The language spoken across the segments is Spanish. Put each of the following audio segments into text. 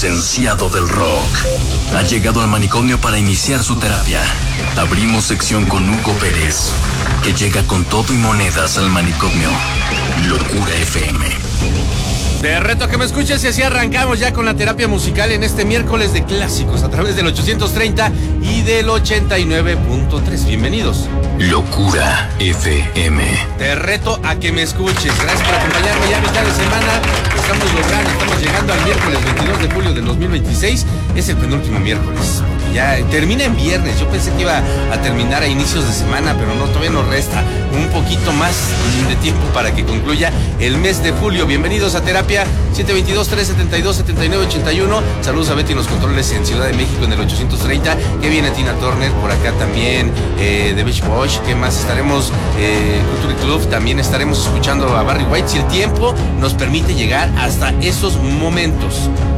licenciado del rock. Ha llegado al manicomio para iniciar su terapia. Abrimos sección con Hugo Pérez, que llega con todo y monedas al manicomio. Locura FM. Te reto a que me escuches y así arrancamos ya con la terapia musical en este miércoles de clásicos a través del 830 y del 89.3. Bienvenidos. Locura FM. Te reto a que me escuches. Gracias por acompañarme ya a mitad de semana. Estamos llegando al miércoles 22 de julio del 2026. Es el penúltimo miércoles. Ya termina en viernes. Yo pensé que iba a terminar a inicios de semana, pero no, todavía nos resta un poquito más de tiempo para que concluya el mes de julio. Bienvenidos a Terapia 722-372-7981. Saludos a Betty en los controles en Ciudad de México en el 830. Que viene Tina Turner por acá también, The Beach Boys. ¿Qué más? Estaremos Cultura Club. También estaremos escuchando a Barry White si el tiempo nos permite llegar hasta esos momentos,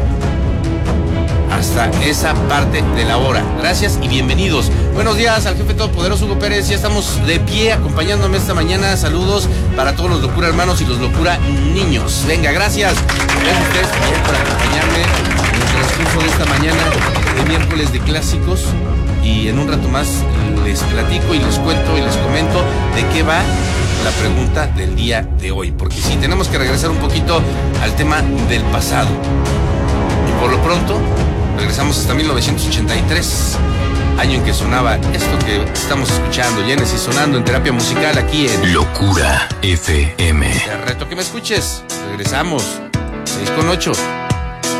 hasta esa parte de la hora. Gracias y bienvenidos. Buenos días al jefe todopoderoso Hugo Pérez. Ya estamos de pie acompañándome esta mañana. Saludos para todos los locura hermanos y los locura niños. Venga, gracias. Gracias a ustedes también por acompañarme en el transcurso de esta mañana de miércoles de clásicos. Y en un rato más les platico y les cuento y les comento de qué va la pregunta del día de hoy. Porque sí, tenemos que regresar un poquito al tema del pasado. Y por lo pronto regresamos hasta 1983, año en que sonaba esto que estamos escuchando, Genesis sonando en terapia musical aquí en Locura FM. Te reto que me escuches. Regresamos 6:08.